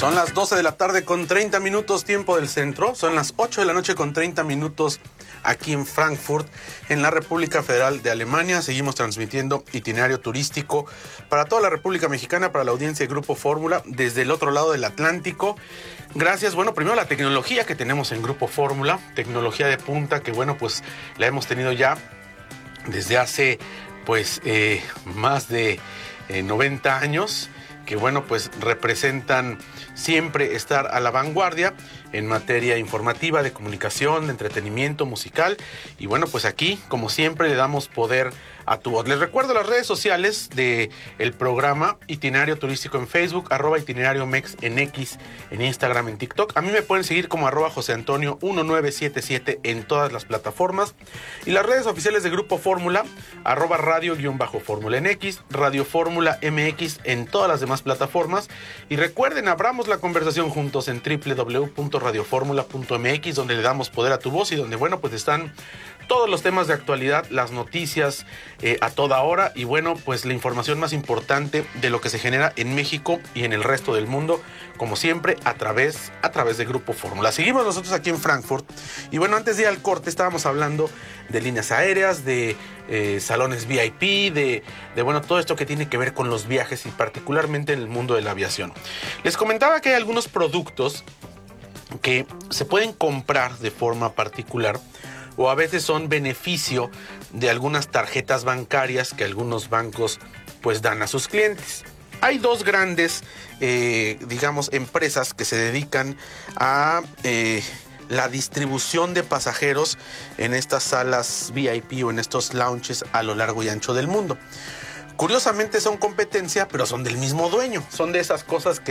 Son las 12 de la tarde con 30 minutos tiempo del centro. Son las 8 de la noche con 30 minutos aquí en Frankfurt, en la República Federal de Alemania. Seguimos transmitiendo itinerario turístico para toda la República Mexicana, para la audiencia de Grupo Fórmula, desde el otro lado del Atlántico. Gracias, bueno, primero la tecnología que tenemos en Grupo Fórmula, tecnología de punta que, bueno, pues la hemos tenido ya desde hace, pues, más de 90 años, que, bueno, pues representan siempre estar a la vanguardia en materia informativa, de comunicación, de entretenimiento musical. Y bueno, pues aquí, como siempre, le damos poder a tu voz. Les recuerdo las redes sociales del programa Itinerario Turístico en Facebook, @itinerariomex en X, en Instagram, en TikTok. A mí me pueden seguir como @joseantonio1977 en todas las plataformas. Y las redes oficiales de Grupo Fórmula, @radio_fórmula en X, Radio Fórmula MX en todas las demás plataformas. Y recuerden, abramos la conversación juntos en www.radioformula.mx, donde le damos poder a tu voz y donde, bueno, pues están todos los temas de actualidad, las noticias a toda hora y, bueno, pues la información más importante de lo que se genera en México y en el resto del mundo, como siempre, a través de Grupo Fórmula. Seguimos nosotros aquí en Frankfurt y, bueno, antes de ir al corte estábamos hablando de líneas aéreas, de salones VIP, de bueno, todo esto que tiene que ver con los viajes y particularmente en el mundo de la aviación. Les comentaba que hay algunos productos que se pueden comprar de forma particular o a veces son beneficio de algunas tarjetas bancarias que algunos bancos pues dan a sus clientes. Hay dos grandes, digamos, empresas que se dedican a la distribución de pasajeros en estas salas VIP o en estos lounges a lo largo y ancho del mundo. Curiosamente son competencia, pero son del mismo dueño. Son de esas cosas que